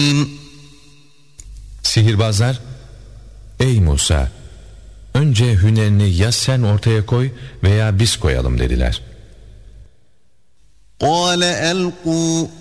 Sihirbazlar, ey Musa, önce hünerini ya sen ortaya koy veya biz koyalım dediler. قَالَ أَلْقُوا